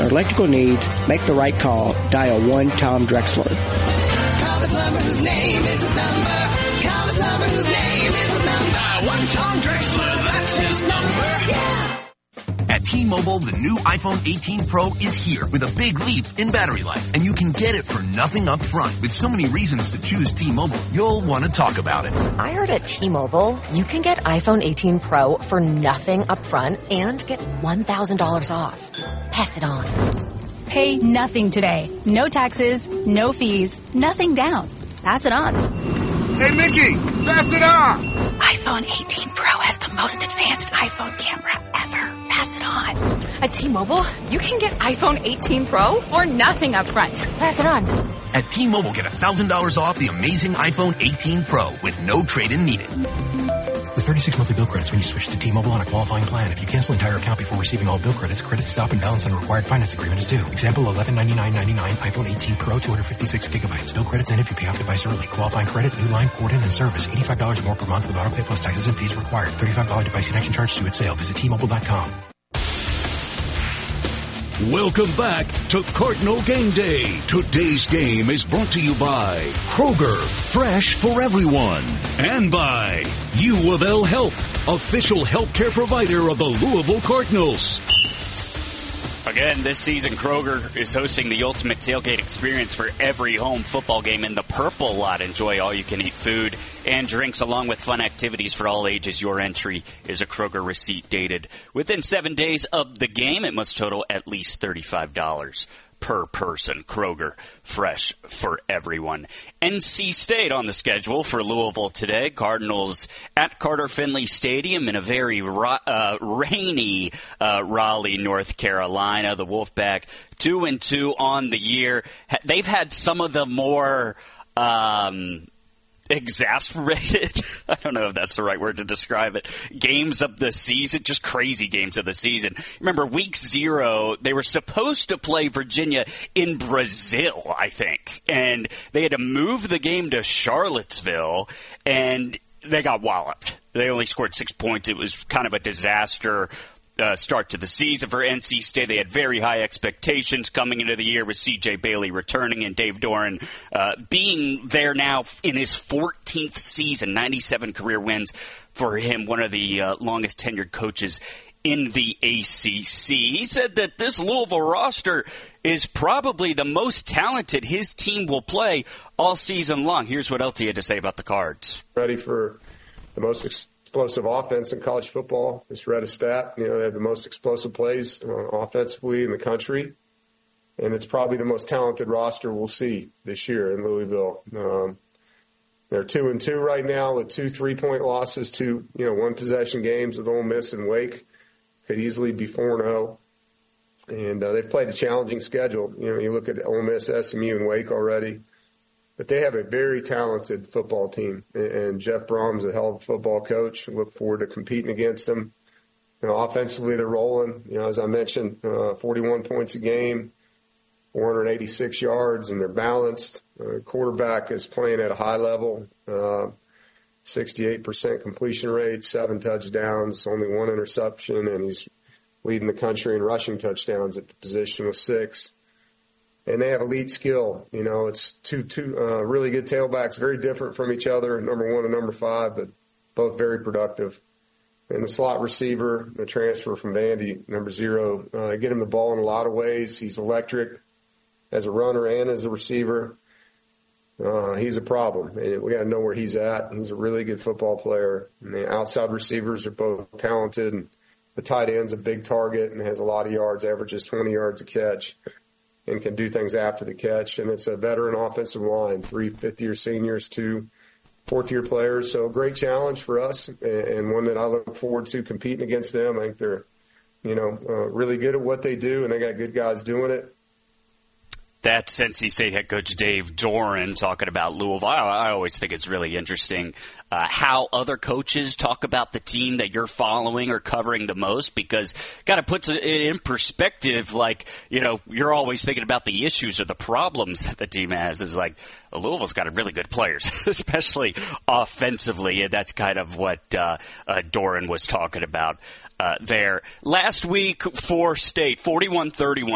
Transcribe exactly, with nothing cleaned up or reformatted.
your electrical needs, make the right call. Dial one Tom Drexler. Call the plumber whose name is his number. Call the plumber whose name is his number. Dial one Tom Drexler, that's his number. Yeah. At T-Mobile, the new iPhone eighteen Pro is here with a big leap in battery life, and you can get it for nothing up front. With so many reasons to choose T-Mobile, you'll want to talk about it. I heard at T-Mobile, you can get iPhone eighteen Pro for nothing up front and get one thousand dollars off. Pass it on. Pay nothing today. No taxes, no fees, nothing down. Pass it on. Hey, Mickey, pass it on. iPhone eighteen Pro has the most advanced iPhone camera ever. Pass it on. At T-Mobile, you can get iPhone eighteen Pro for nothing up front. Pass it on. At T-Mobile, get one thousand dollars off the amazing iPhone eighteen Pro with no trade-in needed. With thirty-six monthly bill credits when you switch to T-Mobile on a qualifying plan. If you cancel entire account before receiving all bill credits, credit stop and balance on a required finance agreement is due. Example, eleven ninety-nine ninety-nine iPhone eighteen Pro, two hundred fifty-six gigabytes. Bill credits end if you pay off device early. Qualifying credit, new line, port in, and service. eighty-five dollars more per month with auto pay plus taxes and fees required. thirty-five dollars device connection charge due at sale. Visit T Mobile dot com. Welcome back to Cardinal Game Day. Today's game is brought to you by Kroger, fresh for everyone. And by U of L Health, official healthcare provider of the Louisville Cardinals. Again, this season, Kroger is hosting the ultimate tailgate experience for every home football game in the Purple Lot. Enjoy all-you-can-eat food and drinks along with fun activities for all ages. Your entry is a Kroger receipt dated within seven days of the game. It must total at least thirty-five dollars per person. Kroger, fresh for everyone. N C State on the schedule for Louisville today. Cardinals at Carter Finley Stadium in a very uh, rainy uh, Raleigh, North Carolina. The Wolfpack two and two on the year. They've had some of the more um, exasperated, I don't know if that's the right word to describe it, games of the season, just crazy games of the season. Remember, week zero, they were supposed to play Virginia in Brazil, I think, and they had to move the game to Charlottesville, and they got walloped. They only scored six points. It was kind of a disaster Uh, start to the season for N C State. They had very high expectations coming into the year with C J Bailey returning and Dave Doran uh, being there now in his fourteenth season, ninety-seven career wins for him, one of the uh, longest tenured coaches in the A C C. He said that this Louisville roster is probably the most talented his team will play all season long. Here's what L T had to say about the Cards. Ready for the most ex- explosive offense in college football. Just read a stat. You know, they have the most explosive plays uh, offensively in the country. And it's probably the most talented roster we'll see this year in Louisville. Um, they're two and two right now with two three-point losses, two, you know, one-possession games with Ole Miss and Wake. Could easily be four and oh. And uh, they've played a challenging schedule. You know, you look at Ole Miss, S M U, and Wake already. But they have a very talented football team, and Jeff Brom's a hell of a football coach. I look forward to competing against them. You know, offensively, they're rolling. You know, as I mentioned, uh, forty-one points a game, four hundred eighty-six yards, and they're balanced. Uh, quarterback is playing at a high level, uh, sixty-eight percent completion rate, seven touchdowns, only one interception, and he's leading the country in rushing touchdowns at the position with six. And they have elite skill. You know, it's two two uh, really good tailbacks, very different from each other, number one and number five, but both very productive. And the slot receiver, the transfer from Vandy, number zero, uh, get him the ball in a lot of ways. He's electric as a runner and as a receiver. Uh, he's a problem. And we got to know where he's at. He's a really good football player. And the outside receivers are both talented. And the tight end's a big target and has a lot of yards, averages twenty yards a catch, and can do things after the catch. And it's a veteran offensive line, three fifth-year seniors, two fourth-year players. So a great challenge for us and one that I look forward to competing against them. I think they're, you know, uh, really good at what they do, and they got good guys doing it. That's N C State head coach Dave Doran talking about Louisville. I, I always think it's really interesting uh, how other coaches talk about the team that you're following or covering the most, because kind of puts it in perspective. Like, you know, you're always thinking about the issues or the problems that the team has. Is like, well, Louisville's got really good players, especially offensively, and that's kind of what uh, uh, Doran was talking about uh, there. Last week for State, forty-one thirty-one.